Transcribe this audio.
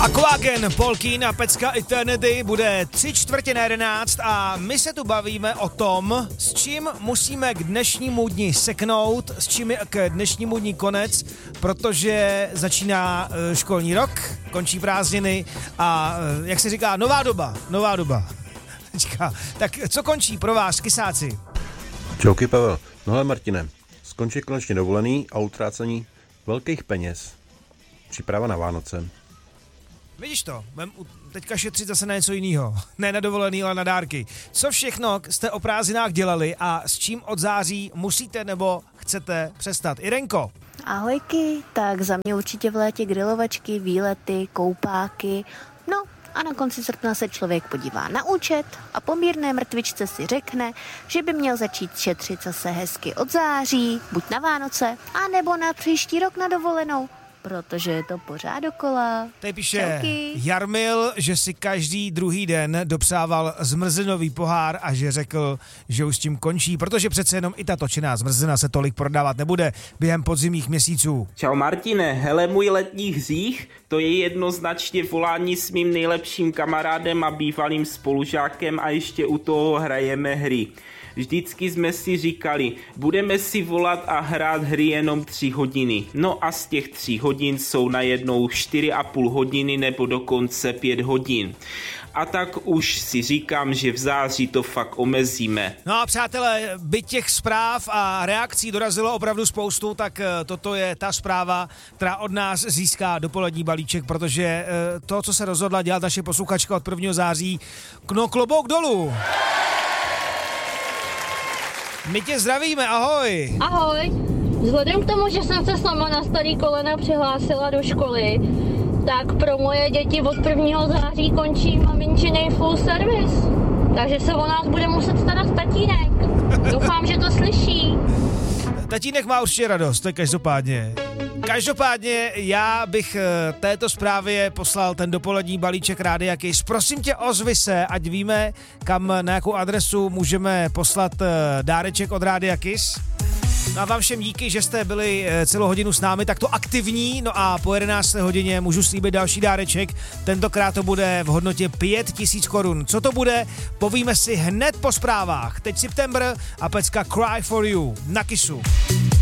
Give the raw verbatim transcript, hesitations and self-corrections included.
Aquagen, Polkín a Pecka Eternity bude tři čtvrtě na jedenáct a my se tu bavíme o tom, s čím musíme k dnešnímu dni seknout, s čím je k dnešnímu dni konec, protože začíná školní rok, končí prázdniny a jak se říká, nová doba, nová doba. Tak co končí pro vás, kysáci? Čauky, Pavel. No hele, Martine, skončí konečně dovolený a utrácení velkých peněz. Příprava na Vánoce. Vidíš to, budem teďka šetřit zase na něco jiného. Ne na dovolený, ale na dárky. Co všechno jste o prázdninách dělali a s čím od září musíte nebo chcete přestat? Irenko. Ahojky, tak za mě určitě v létě grilovačky, výlety, koupáky, no a na konci srpna se člověk podívá na účet a po mírné mrtvičce si řekne, že by měl začít šetřit zase hezky od září, buď na Vánoce, anebo na příští rok na dovolenou. Protože je to pořád dokola. Tady píše Čauky. Jarmil, že si každý druhý den dopsával zmrzlinový pohár a že řekl, že už s tím končí, protože přece jenom i ta točená zmrzlina se tolik prodávat nebude během podzimních měsíců. Čau Martine, hele můj letní hřích, to je jednoznačně volání s mým nejlepším kamarádem a bývalým spolužákem a ještě u toho hrajeme hry. Vždycky jsme si říkali, budeme si volat a hrát hry jenom tři hodiny. No a z těch tří hodin jsou najednou čtyři a půl hodiny nebo dokonce pět hodin. A tak už si říkám, že v září to fakt omezíme. No a přátelé, byť těch zpráv a reakcí dorazilo opravdu spoustu, tak toto je ta zpráva, která od nás získá dopolední balíček, protože to, co se rozhodla dělat naše posluchačka od prvního září, no klobouk dolů. My tě zdravíme, ahoj. Ahoj. Vzhledem k tomu, že jsem se sama na starý kolena přihlásila do školy, tak pro moje děti od prvního září končí maminčinej full service. Takže se o nás bude muset starat tatínek. Doufám, že to slyší. Tatínek má určitě radost, to je každopádně. Každopádně já bych této zprávě poslal ten dopolední balíček Rádia Kiss. Prosím tě, ozvi se, ať víme, kam, na jakou adresu můžeme poslat dáreček od Rádia Kiss. No a vám všem díky, že jste byli celou hodinu s námi takto aktivní, no a po jedenácté hodině můžu slíbit další dáreček, tentokrát to bude v hodnotě pět tisíc korun. Co to bude, povíme si hned po zprávách. Teď September a pecka Cry for You na Kissu.